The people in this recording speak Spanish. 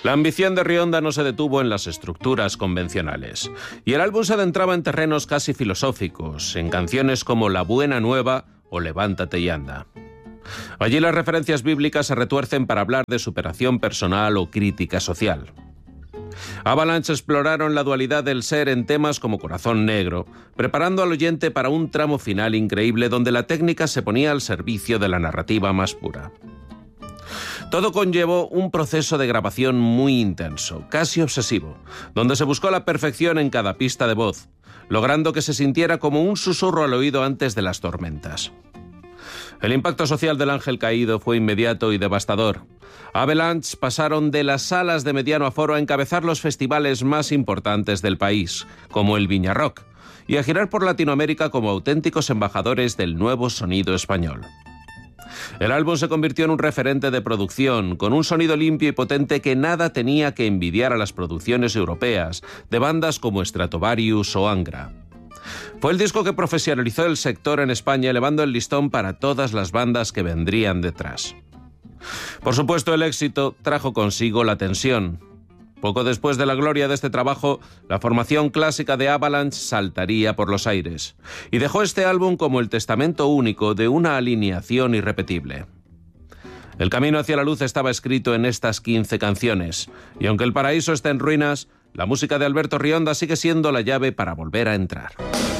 La ambición de Rionda no se detuvo en las estructuras convencionales, y el álbum se adentraba en terrenos casi filosóficos, en canciones como La Buena Nueva o Levántate y anda. Allí las referencias bíblicas se retuercen para hablar de superación personal o crítica social. Avalanche exploraron la dualidad del ser en temas como Corazón Negro, preparando al oyente para un tramo final increíble donde la técnica se ponía al servicio de la narrativa más pura. Todo conllevó un proceso de grabación muy intenso, casi obsesivo, donde se buscó la perfección en cada pista de voz, logrando que se sintiera como un susurro al oído antes de las tormentas. El impacto social del Ángel Caído fue inmediato y devastador. Avalanche pasaron de las salas de mediano aforo a encabezar los festivales más importantes del país, como el Viña Rock, y a girar por Latinoamérica como auténticos embajadores del nuevo sonido español. El álbum se convirtió en un referente de producción, con un sonido limpio y potente que nada tenía que envidiar a las producciones europeas, de bandas como Stratovarius o Angra. Fue el disco que profesionalizó el sector en España, elevando el listón para todas las bandas que vendrían detrás. Por supuesto, el éxito trajo consigo la tensión. Poco después de la gloria de este trabajo, la formación clásica de Avalanche saltaría por los aires y dejó este álbum como el testamento único de una alineación irrepetible. El camino hacia la luz estaba escrito en estas 15 canciones, y aunque el paraíso está en ruinas, la música de Alberto Rionda sigue siendo la llave para volver a entrar.